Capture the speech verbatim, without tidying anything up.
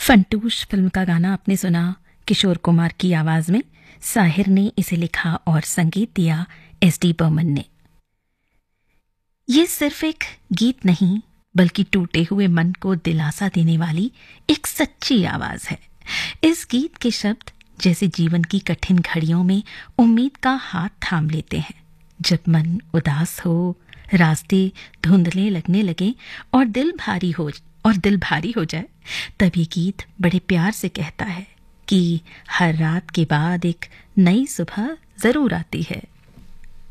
Funtoosh film का गाना आपने सुना किशोर कुमार की आवाज में। साहिर ने इसे लिखा और संगीत दिया एस डी बर्मन ने। ये सिर्फ एक गीत नहीं बल्कि टूटे हुए मन को दिलासा देने वाली एक सच्ची आवाज है। इस गीत के शब्द जैसे जीवन की कठिन घड़ियों में उम्मीद का हाथ थाम लेते हैं। जब मन उदास हो, रास्ते धुंधले लगने लगे और दिल भारी हो और दिल भारी हो जाए, तभी गीत बड़े प्यार से कहता है कि हर रात के बाद एक नई सुबह जरूर आती है।